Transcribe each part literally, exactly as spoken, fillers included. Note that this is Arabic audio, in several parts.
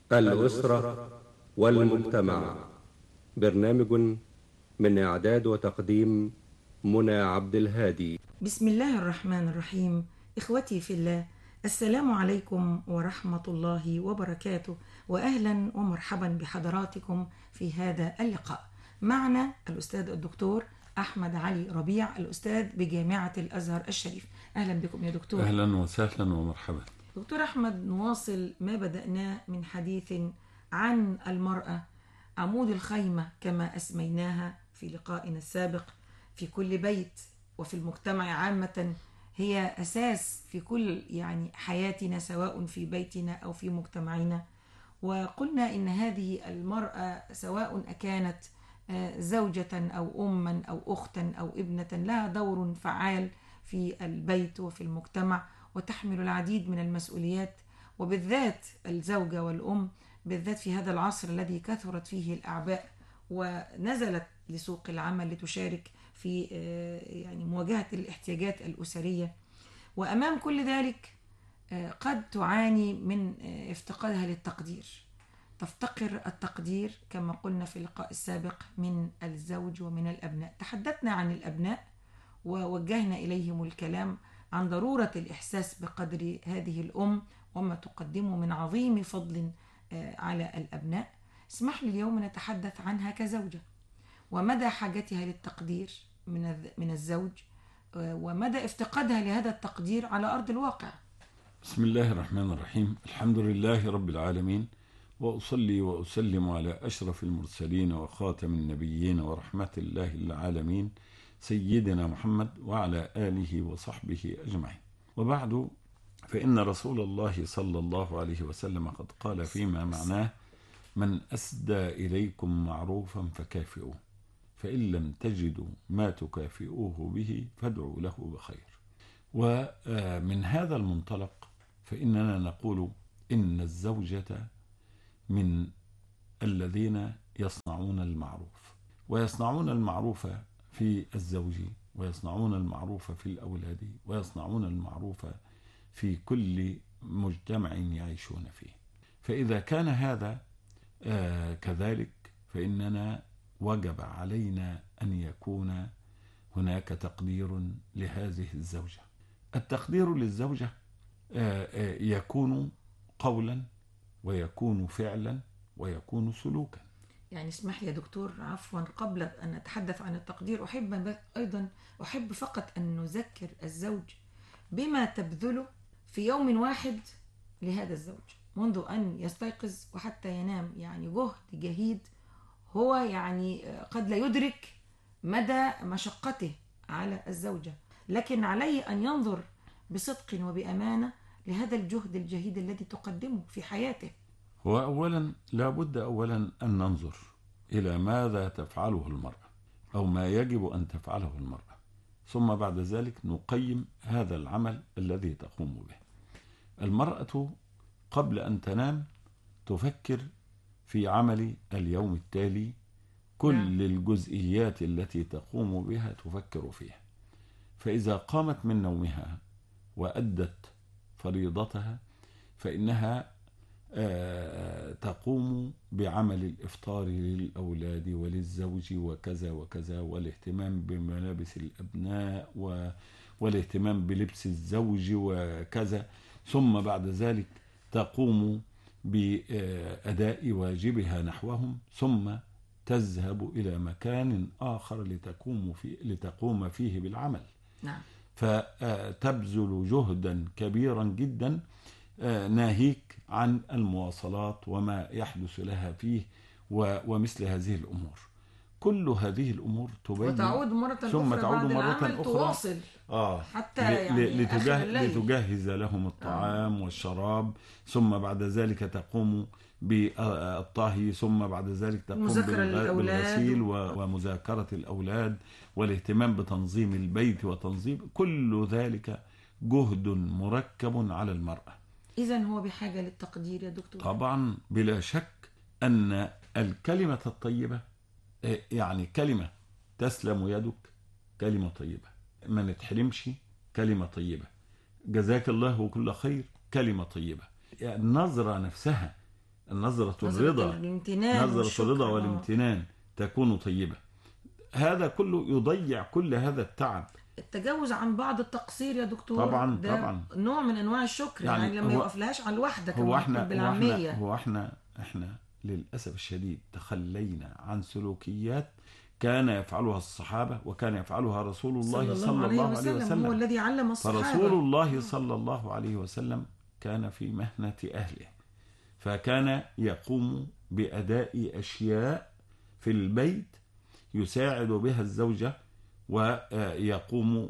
الأسرة والمجتمع. برنامج من إعداد وتقديم منى عبد الهادي. بسم الله الرحمن الرحيم. إخوتي في الله، السلام عليكم ورحمة الله وبركاته، وأهلا ومرحبا بحضراتكم في هذا اللقاء. معنا الأستاذ الدكتور أحمد علي ربيع، الأستاذ بجامعة الأزهر الشريف. أهلا بكم يا دكتور. أهلا وسهلا ومرحبا. دكتور أحمد، نواصل ما بدأناه من حديث عن المرأة، عمود الخيمة كما أسميناها في لقائنا السابق. في كل بيت وفي المجتمع عامة هي أساس في كل يعني حياتنا، سواء في بيتنا أو في مجتمعنا. وقلنا إن هذه المرأة سواء أكانت زوجة أو أما أو أختا أو ابنة، لها دور فعال في البيت وفي المجتمع، وتحمل العديد من المسؤوليات، وبالذات الزوجة والأم، بالذات في هذا العصر الذي كثرت فيه الأعباء ونزلت لسوق العمل لتشارك في يعني مواجهة الاحتياجات الأسرية. وأمام كل ذلك قد تعاني من افتقادها للتقدير، تفتقر التقدير كما قلنا في اللقاء السابق من الزوج ومن الأبناء. تحدثنا عن الأبناء ووجهنا إليهم الكلام عن ضرورة الإحساس بقدر هذه الأم وما تقدمه من عظيم فضل على الأبناء. اسمح لي اليوم نتحدث عنها كزوجة، ومدى حاجتها للتقدير من من الزوج، ومدى افتقادها لهذا التقدير على أرض الواقع. بسم الله الرحمن الرحيم. الحمد لله رب العالمين، وأصلي وأسلم على أشرف المرسلين وخاتم النبيين ورحمة الله للعالمين سيدنا محمد وعلى آله وصحبه أجمعين. وبعد، فإن رسول الله صلى الله عليه وسلم قد قال فيما معناه: من أسدى إليكم معروفا فكافئوه، فإن لم تجدوا ما تكافئوه به فادعوا له بخير. ومن هذا المنطلق فإننا نقول إن الزوجة من الذين يصنعون المعروف، ويصنعون المعروف في الزوج، ويصنعون المعروف في الأولاد، ويصنعون المعروف في كل مجتمع يعيشون فيه. فإذا كان هذا آه كذلك، فإننا وجب علينا أن يكون هناك تقدير لهذه الزوجة. التقدير للزوجة آه آه يكون قولا، ويكون فعلا، ويكون سلوكا. يعني اسمح لي يا دكتور، عفوا، قبل أن نتحدث عن التقدير أحب أيضا أحب فقط أن نذكر الزوج بما تبذله في يوم واحد لهذا الزوج، منذ أن يستيقظ وحتى ينام. يعني جهد جهيد هو يعني قد لا يدرك مدى مشقته على الزوجة، لكن عليه أن ينظر بصدق وبأمانة لهذا الجهد الجهيد الذي تقدمه في حياته. وأولا لابد أولا أن ننظر إلى ماذا تفعله المرأة أو ما يجب أن تفعله المرأة، ثم بعد ذلك نقيم هذا العمل الذي تقوم به. المرأة قبل أن تنام تفكر في عمل اليوم التالي، كل نعم. الجزئيات التي تقوم بها تفكر فيها. فإذا قامت من نومها وأدت فريضتها فإنها تقوم بعمل الإفطار للأولاد وللزوج وكذا وكذا، والاهتمام بملابس الأبناء والاهتمام بلبس الزوج وكذا، ثم بعد ذلك تقوم بأداء واجبها نحوهم، ثم تذهب إلى مكان آخر لتقوم فيه, لتقوم فيه بالعمل. نعم. فتبذل جهدا كبيرا جدا ناهيك عن المواصلات وما يحدث لها فيه ومثل هذه الأمور. كل هذه الأمور تبين وتعود مرة ثم أخرى تعود بعد مرة العمل أخرى تواصل آه حتى يعني لتجه... لتجهز لهم الطعام آه. والشراب، ثم بعد ذلك تقوم بالطهي، ثم بعد ذلك تقوم بالغسيل ومذاكرة الأولاد والاهتمام بتنظيم البيت وتنظيم كل ذلك جهد مركب على المرأة. إذن هو بحاجة للتقدير يا دكتور. طبعا بلا شك أن الكلمة الطيبة، يعني كلمة تسلم يدك كلمة طيبة، ما نتحرمش كلمة طيبة، جزاك الله كل خير كلمة طيبة، يعني النظرة نفسها نظرة نظرة الرضا الامتنان نظرة والشكر. الرضا آه. والامتنان تكون طيبة. هذا كله يضيع كل هذا التعب. التجاوز عن بعض التقصير يا دكتور طبعا ده طبعا نوع من انواع الشكر، يعني, يعني يعني لما هو- يقف لهاش على الوحده هو كما احنا نقول هو بالعاميه. احنا هو احنا احنا للأسف الشديد تخلينا عن سلوكيات كان يفعلها الصحابة وكان يفعلها رسول الله صلى الله عليه وسلم. هو الذي علم الصحابه. فرسول الله صلى الله عليه وسلم كان في مهنة أهله، فكان يقوم بأداء أشياء في البيت يساعد بها الزوجة ويقوم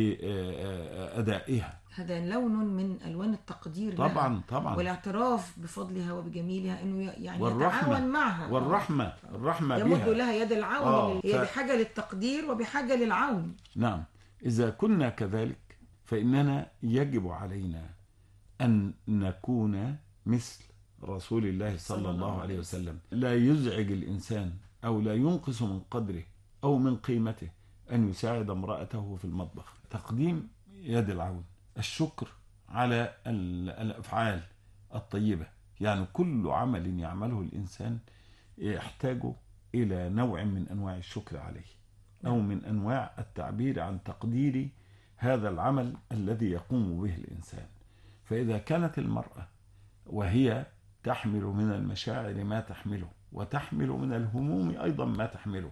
بأدائها. هذا لون من ألوان التقدير طبعا لها طبعا والاعتراف بفضلها وبجميلها، انه يعني والرحمة يتعاون معها والرحمة الرحمة يمد بها. لها يد العون. آه، هي ف... بحاجه للتقدير وبحاجه للعون. نعم، إذا كنا كذلك فإننا يجب علينا أن نكون مثل رسول الله صلى الله عليه وسلم. لا يزعج الإنسان أو لا ينقص من قدره أو من قيمته أن يساعد امرأته في المطبخ. تقديم يد العون، الشكر على الأفعال الطيبة. يعني كل عمل يعمله الإنسان يحتاج إلى نوع من أنواع الشكر عليه، أو من أنواع التعبير عن تقدير هذا العمل الذي يقوم به الإنسان. فإذا كانت المرأة وهي تحمل من المشاعر ما تحمله وتحمل من الهموم أيضا ما تحمله،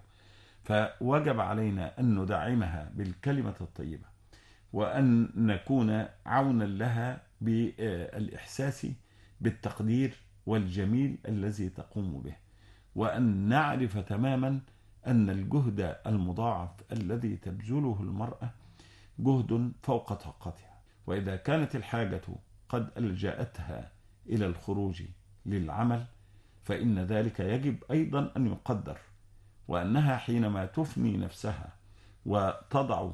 فوجب علينا أن ندعمها بالكلمة الطيبة، وأن نكون عونا لها بالإحساس بالتقدير والجميل الذي تقوم به، وأن نعرف تماما أن الجهد المضاعف الذي تبذله المرأة جهد فوق طاقتها. وإذا كانت الحاجة قد ألجأتها إلى الخروج للعمل فإن ذلك يجب أيضا أن يقدر، وأنها حينما تفني نفسها وتضع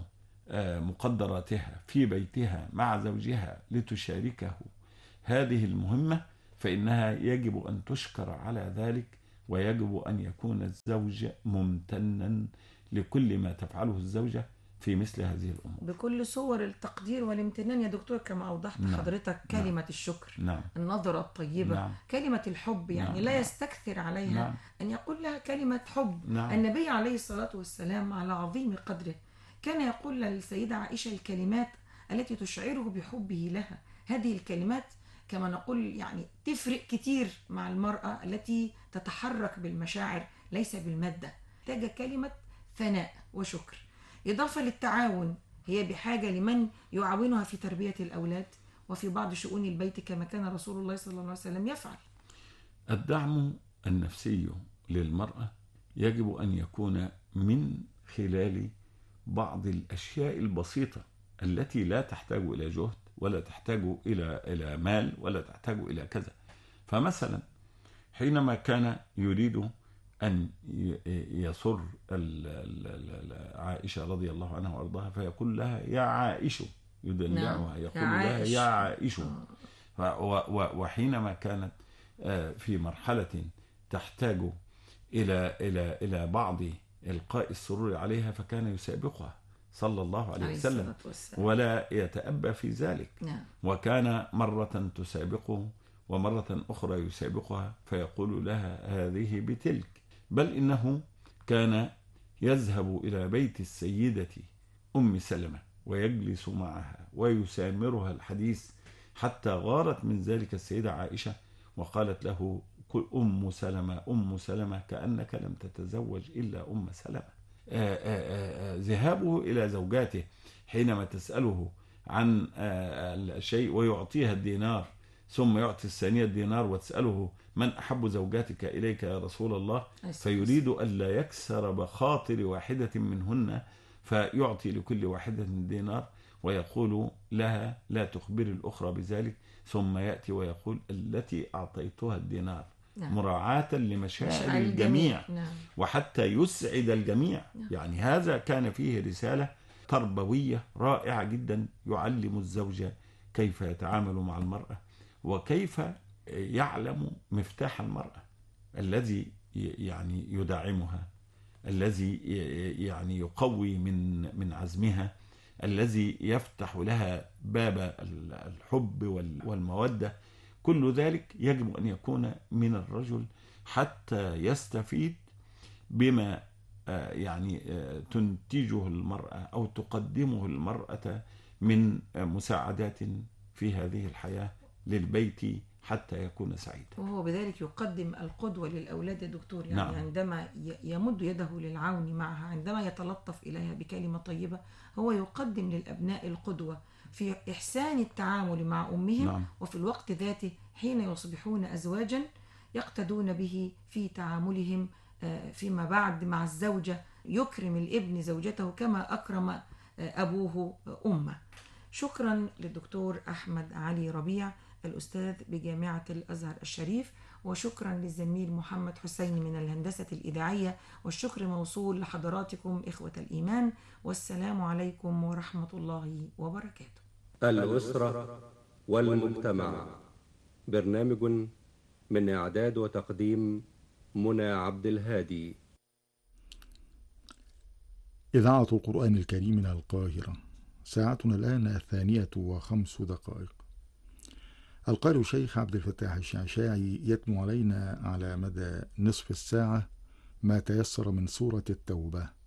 مقدراتها في بيتها مع زوجها لتشاركه هذه المهمة فإنها يجب أن تشكر على ذلك، ويجب أن يكون الزوج ممتنا لكل ما تفعله الزوجة في مثل هذه الأمور بكل صور التقدير والامتنان يا دكتور، كما أوضحت نعم. حضرتك كلمة نعم. الشكر، نعم. النظرة الطيبة، نعم. كلمة الحب، يعني نعم. لا يستكثر عليها نعم. أن يقول لها كلمة حب. نعم. النبي عليه الصلاة والسلام على عظيم قدره كان يقول للسيدة عائشة الكلمات التي تشعره بحبه لها. هذه الكلمات كما نقول يعني تفرق كتير مع المرأة التي تتحرك بالمشاعر ليس بالمادة. تحتاج كلمة ثناء وشكر، إضافة للتعاون. هي بحاجة لمن يعاونها في تربية الأولاد وفي بعض شؤون البيت كما كان رسول الله صلى الله عليه وسلم يفعل. الدعم النفسي للمرأة يجب أن يكون من خلال بعض الأشياء البسيطة التي لا تحتاج إلى جهد ولا تحتاج إلى إلى مال ولا تحتاج إلى كذا. فمثلا حينما كان يريد أن يسر عائشة رضي الله عنها وأرضاها فيقول لها يا عائشة، يدلعها يقول لها يا عائشة. وحينما كانت في مرحلة تحتاج إلى إلى إلى بعض إلقاء السرور عليها فكان يسابقها صلى الله عليه وسلم ولا يتأبى في ذلك. وكان مرة تسابقه ومرة أخرى يسابقها فيقول لها هذه بتلك. بل إنه كان يذهب إلى بيت السيدة أم سلمة ويجلس معها ويسامرها الحديث حتى غارت من ذلك السيدة عائشة وقالت له أم سلمة أم سلمة كأنك لم تتزوج إلا أم سلمة. آآ آآ ذهابه إلى زوجاته حينما تسأله عن الشيء ويعطيها الدينار ثم يعطي الثانية الدينار وتسأله من أحب زوجاتك إليك يا رسول الله، فيريد ألا يكسر بخاطر واحدة منهن فيعطي لكل واحدة دينار ويقول لها لا تخبر الأخرى بذلك، ثم يأتي ويقول التي أعطيتها الدينار نعم. مراعاة لمشاعر الجميع نعم. وحتى يسعد الجميع نعم. يعني هذا كان فيه رسالة تربوية رائعة جدا يعلم الزوجة كيف يتعامل مع المرأة وكيف يعلم مفتاح المرأة الذي يعني يدعمها، الذي يعني يقوي من من عزمها، الذي يفتح لها باب الحب والمودة. كل ذلك يجب أن يكون من الرجل حتى يستفيد بما يعني تنتجه المرأة أو تقدمه المرأة من مساعدات في هذه الحياة للبيت حتى يكون سعيدا. وهو بذلك يقدم القدوة للأولاد يا دكتور، يعني نعم. عندما يمد يده للعون معها، عندما يتلطف إليها بكلمة طيبة، هو يقدم للأبناء القدوة في إحسان التعامل مع أمهم. نعم. وفي الوقت ذاته حين يصبحون أزواجا يقتدون به في تعاملهم فيما بعد مع الزوجة، يكرم الابن زوجته كما أكرم أبوه أمه. شكرا للدكتور أحمد علي ربيع الأستاذ بجامعة الأزهر الشريف، وشكرا للزميل محمد حسين من الهندسة الإذاعية، والشكر موصول لحضراتكم إخوة الإيمان، والسلام عليكم ورحمة الله وبركاته. الأسرة والمجتمع، برنامج من إعداد وتقديم منى عبد الهادي. إذاعة القرآن الكريم من القاهرة، ساعتنا الآن الثانية وخمس دقائق. القارئ الشيخ عبد الفتاح الشعشاعي يتلو علينا على مدى نصف الساعة ما تيسر من سورة التوبة.